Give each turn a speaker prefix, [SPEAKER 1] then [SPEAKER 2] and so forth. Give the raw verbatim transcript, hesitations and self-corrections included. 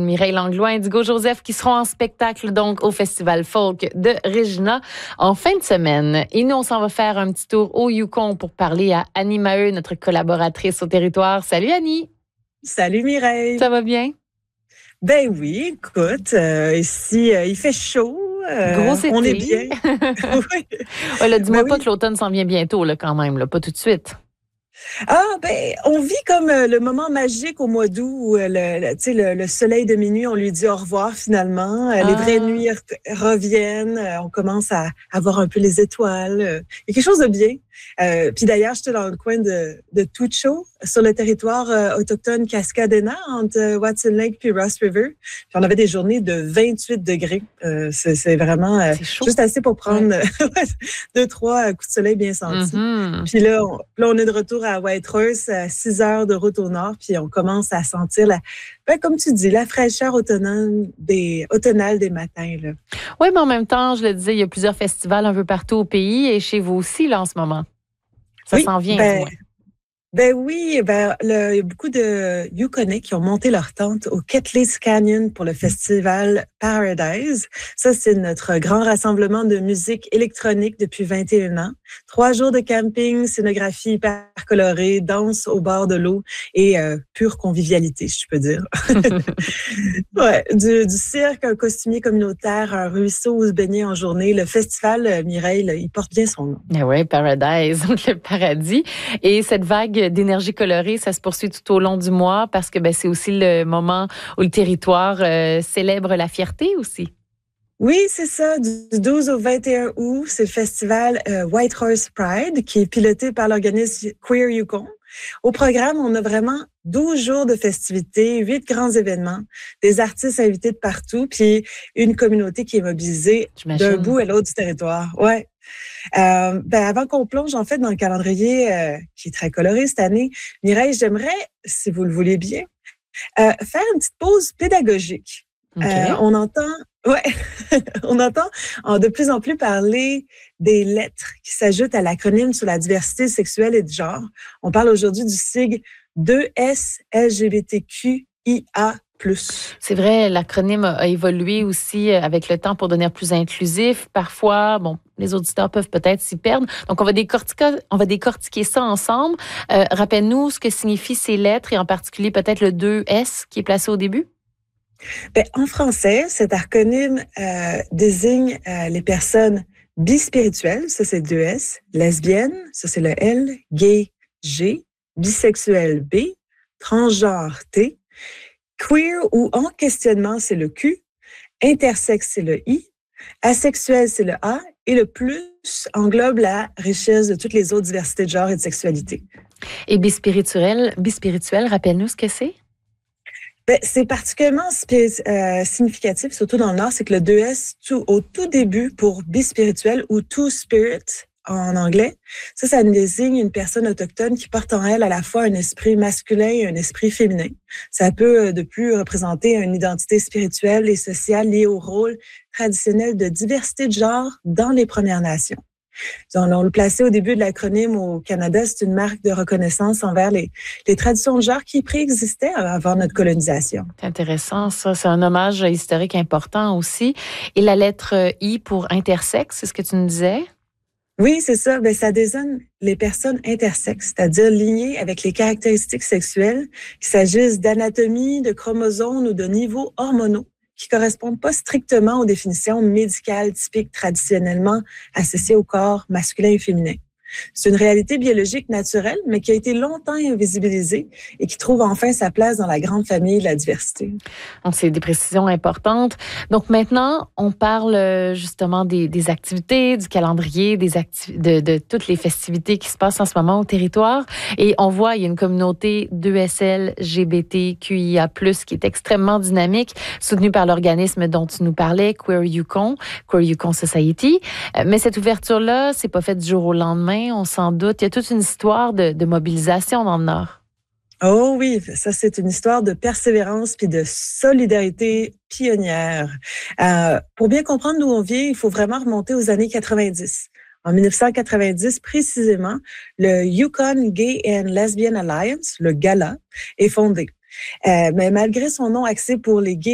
[SPEAKER 1] Mireille Langlois, Indigo Joseph, qui seront en spectacle donc au Festival Folk de Regina en fin de semaine. Et nous, on s'en va faire un petit tour au Yukon pour parler à Annie Maheu, notre collaboratrice au territoire. Salut Annie!
[SPEAKER 2] Salut Mireille!
[SPEAKER 1] Ça va bien?
[SPEAKER 2] Ben oui, écoute, euh, ici, euh, il fait chaud. Euh,
[SPEAKER 1] Gros été.
[SPEAKER 2] On est bien. Oui.
[SPEAKER 1] Ouais, là, dis-moi
[SPEAKER 2] Ben
[SPEAKER 1] pas
[SPEAKER 2] oui.
[SPEAKER 1] que l'automne s'en vient bientôt, là, quand même, là, pas tout de suite.
[SPEAKER 2] Ah, ben, on vit comme euh, le moment magique au mois d'août où euh, le, le, tu sais, le, le soleil de minuit, on lui dit au revoir finalement. Euh,
[SPEAKER 1] Ah.
[SPEAKER 2] Les vraies nuits re- reviennent. Euh, on commence à, à voir un peu les étoiles. Euh, il y a quelque chose de bien. Euh, puis d'ailleurs, j'étais dans le coin de, de Tucho, sur le territoire euh, autochtone Cascadena, entre euh, Watson Lake puis Ross River. Puis on avait des journées de vingt-huit degrés. Euh, c'est, c'est vraiment euh,
[SPEAKER 1] C'est chaud.
[SPEAKER 2] juste assez pour prendre
[SPEAKER 1] Ouais.
[SPEAKER 2] deux, trois coups de soleil bien sentis.
[SPEAKER 1] Mm-hmm.
[SPEAKER 2] Puis là on, là, on est de retour à Whitehorse, à six heures de route au nord, puis on commence à sentir, la, ben, comme tu dis, la fraîcheur automnale des, automnale des matins. Là.
[SPEAKER 1] Oui, mais en même temps, je le disais, il y a plusieurs festivals un peu partout au pays et chez vous aussi, là, en ce moment. Ça
[SPEAKER 2] oui,
[SPEAKER 1] s'en vient,
[SPEAKER 2] ben,
[SPEAKER 1] du moins.
[SPEAKER 2] Ben oui, ben le, il y a beaucoup de Yukonais qui ont monté leur tente au Ketley's Canyon pour le festival Paradise. Ça, c'est notre grand rassemblement de musique électronique depuis vingt et un ans. Trois jours de camping, scénographie hyper colorée, danse au bord de l'eau et euh, pure convivialité, je peux dire. Ouais, du, du cirque, un costumier communautaire, un ruisseau où se baigner en journée. Le festival, euh, Mireille, là, il porte bien son nom.
[SPEAKER 1] Eh oui, Paradise, donc le paradis. Et cette vague d'énergie colorée, ça se poursuit tout au long du mois parce que ben, c'est aussi le moment où le territoire euh, célèbre la fierté aussi.
[SPEAKER 2] Oui, c'est ça. Du douze au vingt et un août, c'est le festival euh, Whitehorse Pride qui est piloté par l'organisme Queer Yukon. Au programme, on a vraiment douze jours de festivités, huit grands événements, des artistes invités de partout, puis une communauté qui est mobilisée
[SPEAKER 1] J'imagine.
[SPEAKER 2] d'un bout à l'autre du territoire. Ouais. Euh, ben avant qu'on plonge en fait dans le calendrier euh, qui est très coloré cette année, Mireille, j'aimerais, si vous le voulez bien, euh, faire une petite pause pédagogique.
[SPEAKER 1] Okay.
[SPEAKER 2] Euh, on entend, ouais, on entend en de plus en plus parler des lettres qui s'ajoutent à l'acronyme sur la diversité sexuelle et de genre. On parle aujourd'hui du sigle deux S L G B T Q I A plus.
[SPEAKER 1] C'est vrai, l'acronyme a évolué aussi avec le temps pour devenir plus inclusif. Parfois, bon, les auditeurs peuvent peut-être s'y perdre. Donc, on va décortiquer, on va décortiquer ça ensemble. Euh, rappelle-nous ce que signifient ces lettres et en particulier peut-être le deux S qui est placé au début.
[SPEAKER 2] Ben, en français, cet acronyme euh, désigne euh, les personnes bispirituelles, ça c'est deux S, lesbiennes, ça c'est le L, gay, G, bisexuel, B, transgenre, T, queer ou en questionnement, c'est le Q, intersexe, c'est le I, asexuel, c'est le A, et le plus englobe la richesse de toutes les autres diversités de genre et de sexualité.
[SPEAKER 1] Et bispirituel, bispirituel, rappelle-nous ce que c'est?
[SPEAKER 2] Ben, c'est particulièrement euh, significatif, surtout dans le Nord, c'est que le deux S, tout, au tout début, pour bispirituel ou two spirit en anglais, ça, ça désigne une personne autochtone qui porte en elle à la fois un esprit masculin et un esprit féminin. Ça peut de plus représenter une identité spirituelle et sociale liée au rôle traditionnel de diversité de genre dans les Premières Nations. On, on le plaçait au début de l'acronyme au Canada, c'est une marque de reconnaissance envers les, les traditions de genre qui préexistaient avant notre colonisation.
[SPEAKER 1] C'est intéressant, ça. C'est un hommage historique important aussi. Et la lettre I pour intersexe, c'est ce que tu nous disais?
[SPEAKER 2] Oui, c'est ça. Ben, ça désigne les personnes intersexes, c'est-à-dire liées avec les caractéristiques sexuelles, qu'il s'agisse d'anatomie, de chromosomes ou de niveaux hormonaux, qui correspondent pas strictement aux définitions médicales typiques traditionnellement associées au corps masculin et féminin. C'est une réalité biologique naturelle, mais qui a été longtemps invisibilisée et qui trouve enfin sa place dans la grande famille de la diversité.
[SPEAKER 1] Donc, c'est des précisions importantes. Donc, maintenant, on parle justement des, des activités, du calendrier, des acti- de, de toutes les festivités qui se passent en ce moment au territoire. Et on voit, il y a une communauté deux S L G B T Q I A plus, qui est extrêmement dynamique, soutenue par l'organisme dont tu nous parlais, Queer Yukon, Queer Yukon Society. Mais cette ouverture-là, c'est pas fait du jour au lendemain. On s'en doute. Il y a toute une histoire de, de mobilisation dans le Nord.
[SPEAKER 2] Oh oui, ça c'est une histoire de persévérance puis de solidarité pionnière. Euh, pour bien comprendre d'où on vient, il faut vraiment remonter aux années quatre-vingt-dix. En dix-neuf cent quatre-vingt-dix, précisément, le Yukon Gay and Lesbian Alliance, le GALA, est fondé. Euh, mais malgré son nom axé pour les gays